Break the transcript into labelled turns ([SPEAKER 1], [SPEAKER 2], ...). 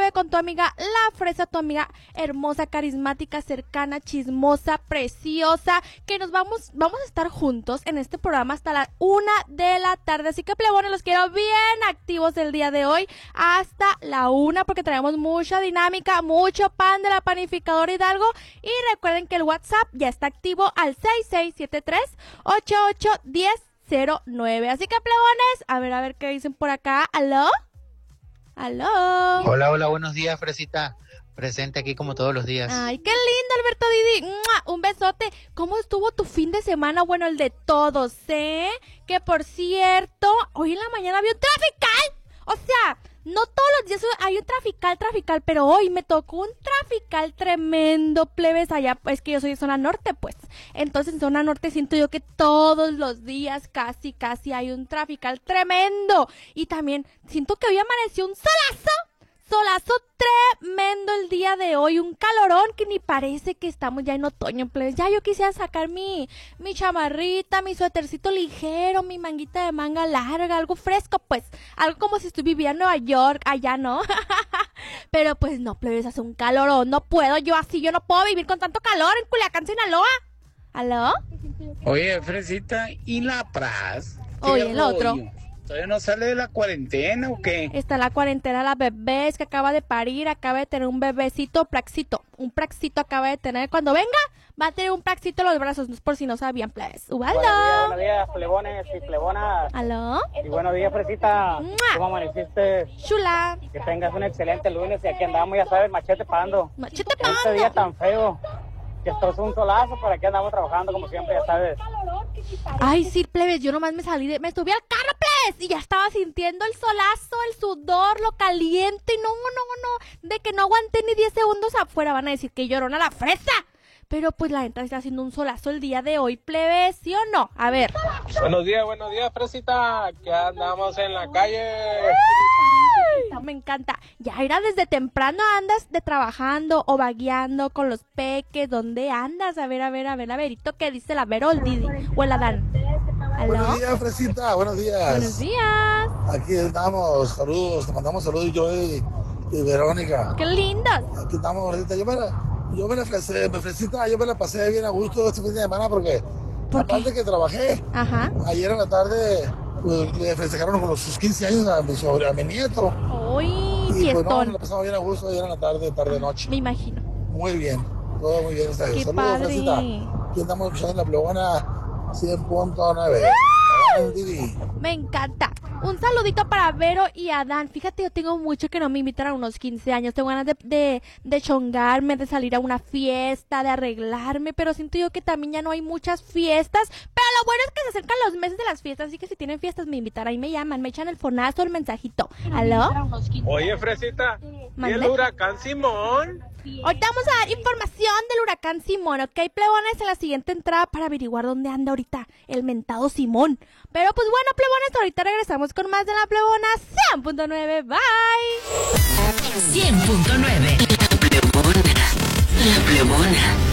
[SPEAKER 1] Plebe con tu amiga La Fresa, tu amiga hermosa, carismática, cercana, chismosa, preciosa, que nos vamos a estar juntos en este programa hasta la 1 de la tarde, así que plebones, los quiero bien activos el día de hoy hasta la 1 porque traemos mucha dinámica, mucho pan de la panificadora Hidalgo y recuerden que el WhatsApp ya está activo al 6673-881009, así que plebones, a ver qué dicen por acá. ¿Aló?
[SPEAKER 2] Hola, buenos días, Fresita. Presente aquí como todos los días.
[SPEAKER 1] Ay, qué lindo, Alberto Didi. ¡Mua! Un besote. ¿Cómo estuvo tu fin de semana? Bueno, el de todos, ¿eh? Que por cierto, hoy en la mañana había un trafical. O sea, no todos los días hay un trafical, pero hoy me tocó un trafical tremendo, plebes, allá, es que yo soy de zona norte, pues. Entonces, en zona norte siento yo que todos los días casi hay un trafical tremendo. Y también siento que hoy amaneció un solazo tremendo el día de hoy, un calorón que ni parece que estamos ya en otoño, plebes. Ya yo quisiera sacar mi chamarrita, mi suétercito ligero, mi manguita de manga larga, algo fresco, pues, algo como si estuviera en Nueva York, allá, ¿no? Pero pues no, plebes, hace un calorón, no puedo, yo no puedo vivir con tanto calor en Culiacán, Sinaloa. ¿Aló?
[SPEAKER 3] Oye, Fresita, ¿y la Praz?
[SPEAKER 1] Oye, el otro.
[SPEAKER 3] ¿Todavía no sale de la cuarentena o qué?
[SPEAKER 1] Está en la cuarentena la bebé, es que acaba de parir, acaba de tener un bebecito, un praxito acaba de tener. Cuando venga, va a tener un praxito en los brazos, no es por si no sabían, plebes.
[SPEAKER 4] Buenos días, plebones y plebonas.
[SPEAKER 1] ¿Aló?
[SPEAKER 4] Y buenos días, Fresita.
[SPEAKER 1] ¡Mua!
[SPEAKER 4] ¿Cómo amaneciste?
[SPEAKER 1] Chula.
[SPEAKER 4] Que tengas un excelente lunes y aquí andamos, ya sabes, machete pagando.
[SPEAKER 1] Machete
[SPEAKER 4] En este día tan feo, que esto es un solazo, pero aquí andamos trabajando como siempre, ya sabes.
[SPEAKER 1] Ay, sí, plebes, yo nomás me subí al carro, plebes, y ya estaba sintiendo el solazo, el sudor, lo caliente, y no, de que no aguanté ni 10 segundos afuera, van a decir que llorona la fresa. Pero pues la neta está haciendo un solazo el día de hoy, plebes, ¿sí o no? A ver.
[SPEAKER 5] Buenos días, Fresita, que andamos en la calle.
[SPEAKER 1] Me encanta. Ya era desde temprano andas trabajando o vagueando con los peques. ¿Dónde andas? A ver, Verito, ¿qué dice la Vero o el Didi? O el Adán. ¿Aló?
[SPEAKER 6] Buenos días, Fresita, buenos días.
[SPEAKER 1] Buenos días.
[SPEAKER 6] Aquí estamos, saludos, te mandamos saludos yo y Verónica.
[SPEAKER 1] ¡Qué lindos!
[SPEAKER 6] Aquí estamos, Fresita. Yo me la pasé bien a gusto este fin de semana porque aparte que trabajé,
[SPEAKER 1] ajá,
[SPEAKER 6] ayer en la tarde pues, le festejaron con sus 15 años a mi nieto.
[SPEAKER 1] ¡Uy,
[SPEAKER 6] y
[SPEAKER 1] fiestón!
[SPEAKER 6] Pues no, me la pasamos bien a gusto ayer en la tarde-noche.
[SPEAKER 1] Me imagino.
[SPEAKER 6] Muy bien, todo muy bien.
[SPEAKER 1] ¡Qué
[SPEAKER 6] Saludos,
[SPEAKER 1] padre!
[SPEAKER 6] Fresita. Aquí estamos escuchando en la plebona 100.9.
[SPEAKER 1] Me encanta. Un saludito para Vero y Adán. Fíjate, yo tengo mucho que no me invitan a unos 15 años. Tengo ganas de chongarme, de salir a una fiesta, de arreglarme, pero siento yo que también ya no hay muchas fiestas. Pero lo bueno es que se acercan los meses de las fiestas, así que si tienen fiestas me invitan. Ahí me llaman, me echan el fonazo, el mensajito. ¿Aló?
[SPEAKER 5] Oye, Fresita, ¿y el huracán Simón?
[SPEAKER 1] Ahorita vamos a dar información del huracán Simón, ¿ok, plebones? En la siguiente entrada para averiguar dónde anda ahorita el mentado Simón. Pero pues bueno, plebones, ahorita regresamos con más de la plebona 100.9. Bye.
[SPEAKER 7] 100.9. La plebona.